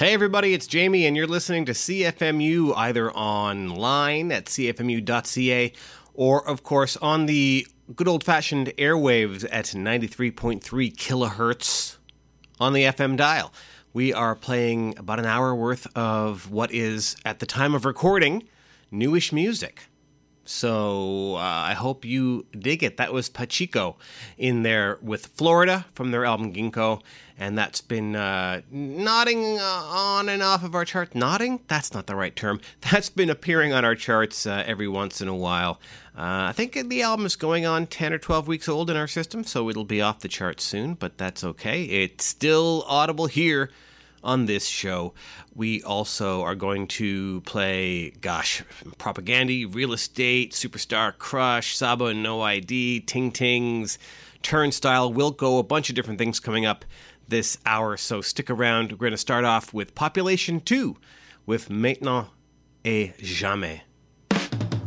Hey everybody, it's Jamie and you're listening to CFMU either online at cfmu.ca or of course on the good old-fashioned airwaves at 93.3 kilohertz on the FM dial. We are playing about an hour worth of what is, at the time of recording, newish music. So I hope you dig it. That was Pachico in there with Florida from their album Ginkgo. And that's been nodding on and off of our charts. Nodding? That's not the right term. That's been appearing on our charts every once in a while. I think the album is going on 10 or 12 weeks old in our system, so it'll be off the charts soon, but that's okay. It's still audible here on this show. We also are going to play, Propaganda, Real Estate, Superstar Crush, Sabo and No ID, Ting Tings, Turnstile, Wilco, a bunch of different things coming up this hour, so stick around. We're going to start off with Population 2 with Maintenant et Jamais.